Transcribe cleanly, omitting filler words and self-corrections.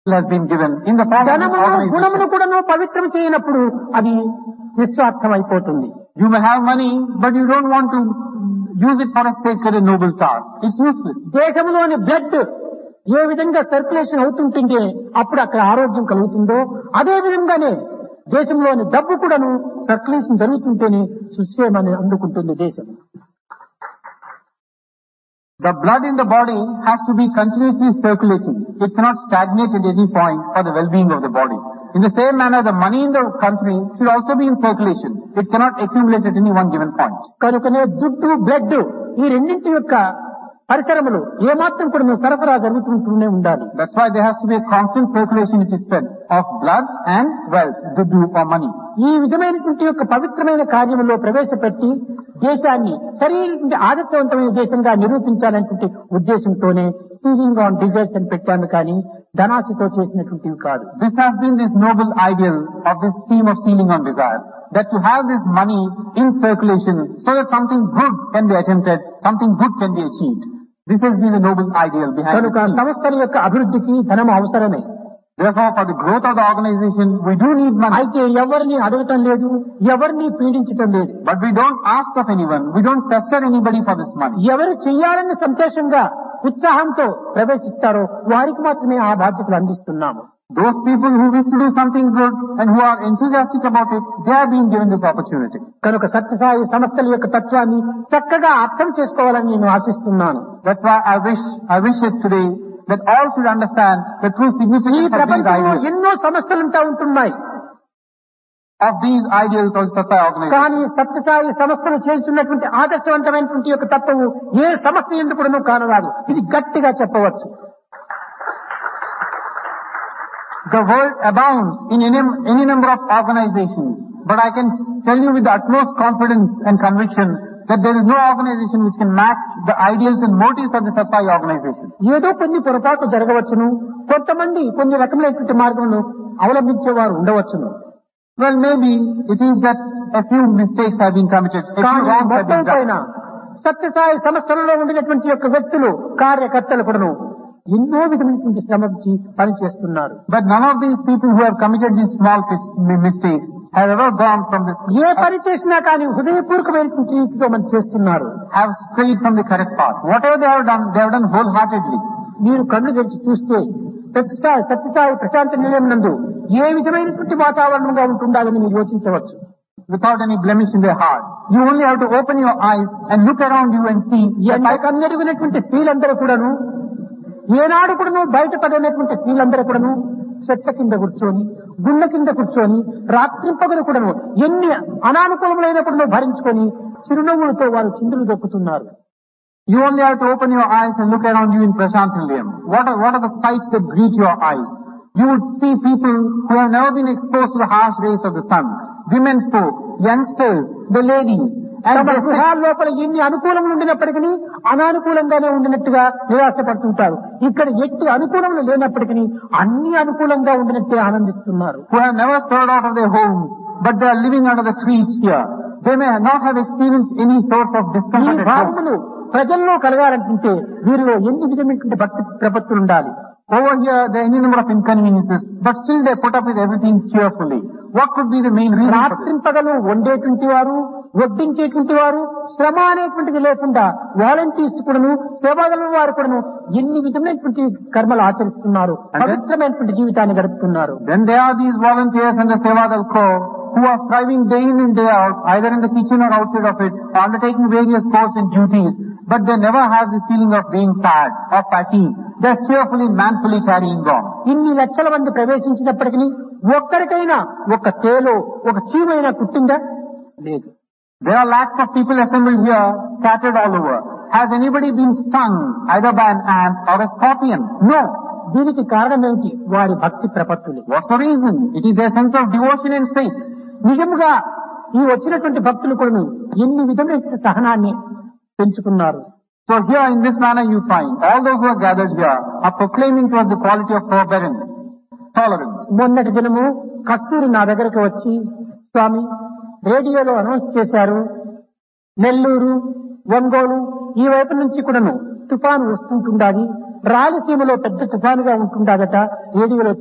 has been given in the form of an ధనమును organization. గుణమును కూడాను పవిత్రం చేయనప్పుడు అది నిస్వార్థం అయిపోతుంది. You may have money, but you don't want to use it for a sacred and noble task. It's useless. దేశంలోని blood ఏ విధంగా circulation అవుతుంటే అప్పుడు అక్కడ ఆరోగ్యం కలుగుతుందో అదే విధంగానే దేశంలోని డబ్బు కూడాను సర్క్యులేషన్ జరుగుతుంటేనే సుక్షేమాన్ని అందుకుంటుంది దేశం. The blood in the body has to be continuously circulating. It cannot stagnate at any point for the well-being of the body. In the same manner, the money in the country should also be in circulation. It cannot accumulate at any one given point. కనుకనే దుడ్డు blood ఈ రెండింటి యొక్క పరిసరములు ఏమాత్రం కూడా సరఫరా జరుగుతుంటూనే ఉండాలి. That's why there has to be a constant circulation, it is said, of blood and wealth, duddu or money. ఈ విధమైనటువంటి యొక్క పవిత్రమైన కార్యములో ప్రవేశపెట్టి దేశాన్ని సరైనటువంటి ఆదర్శవంతమైన దేశంగా నిరూపించాలనేటువంటి ఉద్దేశంతోనే సీలింగ్ ఆన్ డిజైర్స్ అని పెట్టాను కానీ ధనాశతో చేసినటువంటివి కాదు. This has been this noble ideal of this scheme of sealing on desires, that to have this money in circulation so that something good can be attempted, something good can be achieved. This has been the noble ideal behind కనుక this scheme. సంస్థల యొక్క అభివృద్ధికి ధనం అవసరమే. Therefore, for the growth of the organization, we do need money. అయితే ఎవరిని అడగటం లేదు, ఎవరిని పీడించటం లేదు. But we don't ask of anyone, we don't pester anybody for this money. ఎవరు చెయ్యాలని సంతోషంగా ఉత్సాహంతో ప్రవేశిస్తారో వారికి మాత్రమే ఆ బాధ్యతలు అందిస్తున్నాము. Those people who wish to do something good and who are enthusiastic about it, they are being given this opportunity. కనుక సత్యసాయి సంస్థల యొక్క తత్వాన్ని చక్కగా అర్థం చేసుకోవాలని నేను ఆశిస్తున్నాను. That's why I wish it today that all should understand the true ఈ significance of these ప్రపంచంలో ideals, ఎన్నో సంస్థలుంటా ఉంటున్నాయి. of these ideals of Satsai organization. కానీ సత్యసాయి సంస్థలు చేస్తున్నటువంటి ఆదర్శవంతమైనటువంటి యొక్క తత్వము ఏ సంస్థ ఎందుకు కూడా కానరాదు. ఇది గట్టిగా చెప్పవచ్చు. The world abounds in any number of organizations, but I can tell you with the utmost confidence and conviction that there is no organization which can match the ideals and motives of the Satsai organization. ఏదో కొన్ని పొరపాటు జరగవచ్చును, కొంతమంది కొన్ని రకమైనటువంటి మార్గంలో అవలంబించేవారు ఉండవచ్చును. Well, maybe it is that a few mistakes have been committed, a few కానీ wrongs have మొత్తం been done. పైన సత్యసాయి సంస్థలలో ఉండినటువంటి యొక్క వ్యక్తులు కార్యకర్తలు కూడాను ఎన్నో విధమైనటువంటి శ్రమించి పనిచేస్తున్నారు. But none of these people who have committed these small mistakes have ever gone from this, ఏ పని చేసినా కానీ హృదయపూర్వకమైనటువంటి రీతితో మనం చేస్తున్నారు. have strayed from the correct path. Whatever they have done wholeheartedly. మీరు కళ్ళు తెరిచి చూస్తే సత్యసాయి ప్రశాంత నిలయం నందు ఏ విధమైనటువంటి వాతావరణంగా ఉంటుండాలని మీరు యోచించవచ్చు. Without any blemish in their hearts. You only have to open your eyes and look around you and see. ఎంతకన్నెరుగునటువంటి స్త్రీలందరూ కూడాను, ఏనాడు కూడాను బయటపడినటువంటి స్త్రీలందరూ కూడాను చెట్ల కింద కూర్చొని, గుళ్ళ కింద కూర్చొని, రాత్రింపగలు కూడాను ఎన్ని అనానుకూలములైనప్పుడు భరించుకొని చిరునవ్వులతో వారు చిందులు దొక్కుతున్నారు. You only have to open your eyes and look around you in Prashant Nilayam. What are the sights that greet your eyes? You would see people who have never been exposed to the harsh rays of the sun. Women folk, youngsters, the ladies. తమ గృహాల లోపల ఎన్ని అనుకూలములు ఉండినప్పటికీ అనానుకూలంగానే ఉండినట్టుగా నిరాశపడుతుంటారు. ఇక్కడ ఎట్టి అనుకూలములు లేనప్పటికీ అన్ని అనుకూలంగా ఉండినట్టే ఆనందిస్తున్నారు. Who have never stirred out of their homes, but they are living under the trees here. They may not have experienced any source of ఈ discomfort at home. భావములు ప్రజల్లో కలగాలంటే వీరిలో ఎన్ని విధమైనటువంటి భక్తి ప్రపత్తులు ఉండాలి. Over here, there are any number of inconveniences, but still they put up with everything cheerfully. What could be the main reason for this? రాత్రింపగలు వండేటువంటి వారు, వడ్డించేటువంటి వారు, శ్రమ అనేటువంటిది లేకుండా వాలంటీర్స్ కూడాను, సేవాదళ వారు కూడాను ఎన్ని విధమైనటువంటి కర్మలు ఆచరిస్తున్నారు, పవిత్రమైనటువంటి జీవితాన్ని గడుపుతున్నారు. Then there are these volunteers and the Sevadal Corps who are striving day in and day out, either in the kitchen or outside of it, undertaking various chores and duties, but they never have this feeling of being tired or fatigue. They are cheerfully, manfully carrying on. ఇన్ని లక్షల మంది ప్రవేశించినప్పటికీ ఒక్కరికైనా ఒక తేలో ఒక చీమైనా కుట్టిందా? లేదు. There are lakhs of people assembled here, scattered all over. Has anybody been stung either by an ant or a scorpion? No. దీనికి కారణం ఏంటి? వారి భక్తి ప్రపత్తులు. What's the reason? It is their sense of devotion and faith. నిజముగా ఈ వచ్చినటువంటి భక్తులు కూడా ఎన్ని విధమైన సహనాన్ని పెంచుకున్నారు. So here in this manner you find all those who are gathered here are proclaiming towards the quality of forbearance, tolerance. మొన్నటి దినము కస్తూరి నా దగ్గరకు వచ్చి, స్వామి రేడియోలో అనౌన్స్ చేశారు, నెల్లూరు, ఒంగోలు ఈ వైపు నుంచి కూడాను తుఫాను వస్తుంటుండాలి, రాయలసీమలో పెద్ద తుఫానుగా ఉంటుండదట రేడియోలో